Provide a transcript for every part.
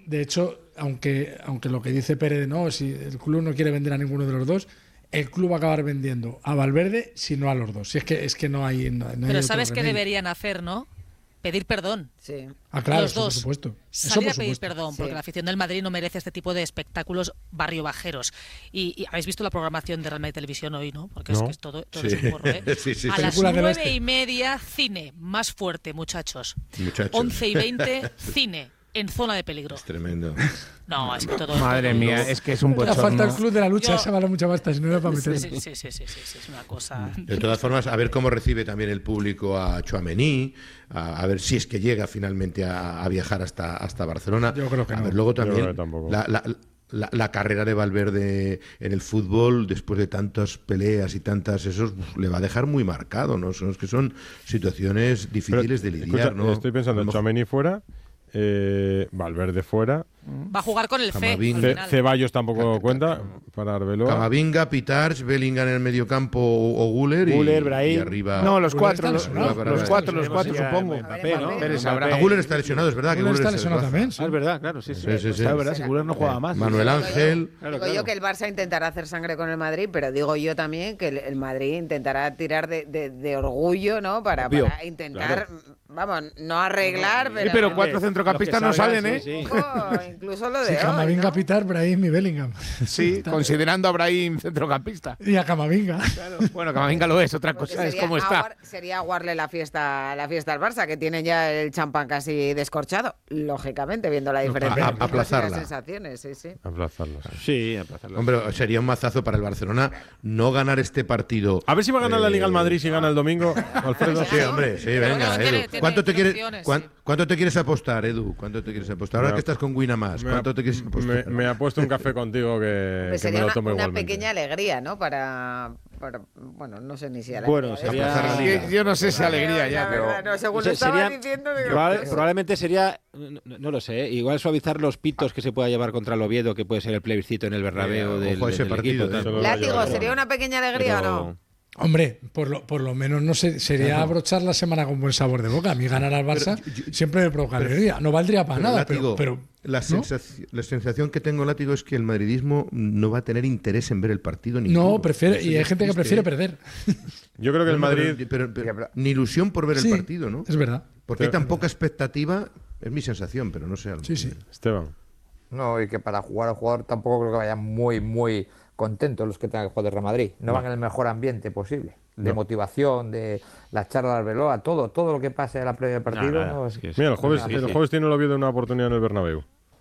de hecho, aunque lo que dice Pérez, no, si el club no quiere vender a ninguno de los dos, el club va a acabar vendiendo a Valverde, si no a los dos. Si es que no hay. No hay Pero otro ¿sabes qué remedio. deberían hacer, no? Pedir perdón. Sí. Ah, claro, Los eso dos. por supuesto. Eso Salir por a pedir supuesto. perdón, porque Sí. la afición del Madrid no merece este tipo de espectáculos barrio bajeros. Y habéis visto la programación de Real Madrid Televisión hoy, ¿no? Porque es No. que es todo Sí. es un porro, ¿eh? Sí, sí, A sí. las Películas del 9:30, cine, más fuerte, muchachos. Muchachos. 11:20, cine, en zona de peligro. Es tremendo. No, es que todo... Madre todo- mía, es que es un Ahora falta el bochorno. club de la lucha, Yo- esa vale mucha pasta, si no era para meter. Sí, es una cosa... De todas formas, a ver cómo recibe también el público a Tchouaméni, a ver si es que llega finalmente a viajar hasta Barcelona. Yo creo que a no. ver, luego Yo creo también que tampoco. la carrera de Valverde en el fútbol, después de tantas peleas y tantas esos, le va a dejar muy marcado, ¿no? Son que son situaciones difíciles de lidiar, Escucha, ¿no? estoy pensando A en lo mejor- Tchouaméni fuera, Valverde fuera, Va a jugar con el C. Camavinga. al final. Ceballos tampoco cuenta para Arbeloa. Camavinga, Pitarch, Bellingham en el mediocampo o Guller, Guller, y Brahim. arriba. No, los Guller cuatro, está los lesionado. cuatro, supongo. Mbappé, ¿no? Pérez Ah, habrá. Guller está lesionado, es verdad. que Guller está se lesionado desbaja. también, sí. Ah, es verdad, claro, sí. Sí, sí, sí. Es verdad, si Guller no juega más. Manuel Ángel. Claro, Digo claro. yo que el Barça intentará hacer sangre con el Madrid, pero digo yo también que el Madrid intentará tirar de orgullo, ¿no? Para intentar, vamos, no arreglar, Sí, pero cuatro centrocampistas no salen, ¿eh? un poco, incluso lo de Sí, hoy, Camavinga, ¿no? Pitar, Brahim y Bellingham. Sí, considerando a Brahim centrocampista. Y a Camavinga. Claro. Bueno, Camavinga lo es, otra Porque cosa es cómo está. sería aguarle la fiesta al Barça, que tienen ya el champán casi descorchado, lógicamente, viendo la diferencia. aplazarla. Las sensaciones, sí, sí. Aplazarlos. Sí, aplazarlo. Hombre, sería un mazazo para el Barcelona no ganar este partido. A ver si va a ganar la Liga al Madrid si gana el domingo, Alfredo. Sí, hombre, sí, venga, Bueno, Edu. tiene ¿Cuánto te quieres, opciones, cuán- sí. cuánto te quieres apostar, Edu? ¿Cuánto te quieres apostar? Ahora Me- que estás con Winamax, ¿cuánto te quieres apostar? Me ha puesto un café contigo que me Sería lo tomo una igualmente. pequeña alegría, ¿no? Bueno, no sé ni si alegría. Bueno, ¿eh? sería- Aplazar la liga. Yo no sé si alegría ya, La pero. verdad, no, según O sea, lo estaba sería- diciendo, digo, Probablemente sería, no lo sé, igual suavizar los pitos que se pueda llevar contra el Oviedo, que puede ser el plebiscito en el Bernabéu del, ojo a ese del partido, equipo. tal. Se lo va a Látigo, llevar. ¿sería una pequeña alegría Pero- o no? Hombre, por lo menos no sé, sería abrochar la semana con buen sabor de boca. A mí ganar al Barça siempre me provoca alegría. No valdría para Pero, nada, Látigo, pero la, ¿no? la sensación que tengo, Látigo, es que el madridismo no va a tener interés en ver el partido ni No, duro. prefiere, Eso y ya hay es gente que triste, prefiere ¿eh? perder. Yo creo que el No, no, Madrid... pero ni ilusión por ver Sí, el partido, ¿no? es verdad. Porque hay tan poca expectativa, es mi sensación, pero no sé. Sí, sí. Esteban. No, y que para jugar al jugador tampoco creo que vayan muy contentos los que tengan que jugar de Real Madrid. No van en el mejor ambiente posible. De motivación, de la charla de Arbeloa, todo lo que pase a la previa del partido. Nada, no, es que es- Mira, el jueves Sí. tiene el Oviedo una oportunidad en el Bernabéu.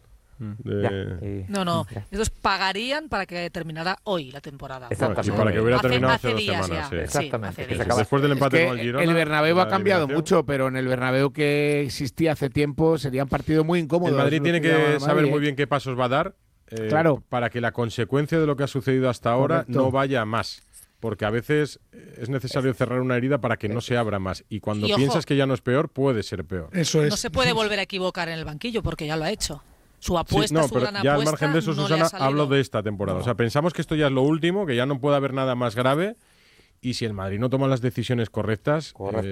ya, y- No, ya. estos pagarían para que terminara hoy la temporada. Exactamente. Y para que hubiera Hace- terminado hace hace 2 días semanas. ya. Sí. Exactamente, hace que se días. acaba- Después del Es empate que con el Girona. el Bernabéu la ha cambiado eliminación. mucho, pero en el Bernabéu que existía hace tiempo sería un partido muy incómodo. El Madrid Es lo tiene llama que el saber Madrid, muy ¿eh? bien qué pasos va a dar Claro. para que la consecuencia de lo que ha sucedido hasta ahora Correcto. no vaya a más. Porque a veces es necesario cerrar una herida para que no se abra más. Y cuando Y ojo. piensas que ya no es peor, puede ser peor. Eso es. No se puede volver a equivocar en el banquillo porque ya lo ha hecho. Su Sí, apuesta, no, su pero gran ya al apuesta, margen de eso, no le ha Susana, salido. hablo de esta temporada. O sea, pensamos que esto ya es lo último, que ya no puede haber nada más grave. Y si el Madrid no toma las decisiones correctas,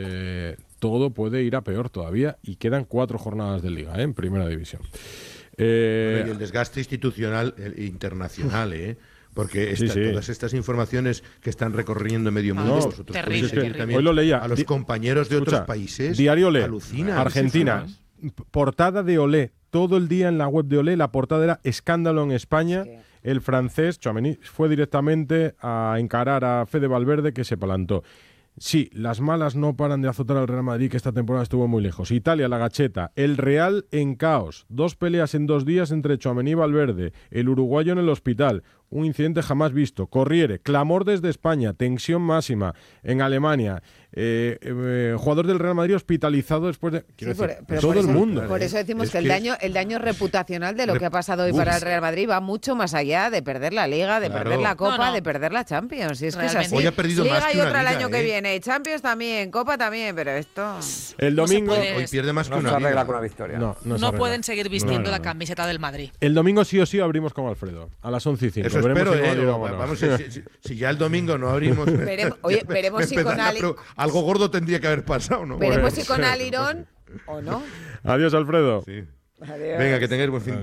todo puede ir a peor todavía. Y quedan 4 jornadas de Liga, en Primera División. Y el desgaste institucional internacional, ¿eh? Porque Sí, sí. todas estas informaciones que están recorriendo medio mundo, No, vosotros terrible, podéis seguir terrible. también Hoy lo leía. a los compañeros de Escucha, otros países. Diario Olé, alucinan. Argentina, portada de Olé. Todo el día en la web de Olé, la portada era escándalo en España. El francés, Tchouaméni, fue directamente a encarar a Fede Valverde, que se plantó. Sí, las malas no paran de azotar al Real Madrid, que esta temporada estuvo muy lejos. Italia, la gacheta. El Real en caos. 2 peleas en 2 días entre Tchouaméni y Valverde. El uruguayo en el hospital. Un incidente jamás visto. Corriere. Clamor desde España. Tensión máxima. En Alemania. Jugador del Real Madrid hospitalizado después de... Quiero Sí, decir, pero todo por el eso- mundo. Por eso decimos Es que que el daño reputacional de lo que ha pasado hoy para el Real Madrid va mucho más allá de perder la Liga, de Claro. perder la Copa, No, no. de perder la Champions. Y es que es Realmente. así. Hoy ha perdido Liga más que y una otra el Liga, año que ¿eh? viene. Champions también, Copa también, pero esto... El No se domingo... puede- Hoy pierde más que No se una arregla liga. con una victoria. No, se No arregla. pueden seguir vistiendo No, no, la no. camiseta del Madrid. El domingo sí o sí abrimos con Alfredo. A las 11:05. Eso Veremos espero, si Madrid Edu. o no. Vamos, si ya el domingo no abrimos... Oye, veremos si con algo gordo tendría que haber pasado, ¿no? veremos si con Alirón o no. Adiós, Alfredo. Sí. Adiós. Venga, que tengáis buen fin.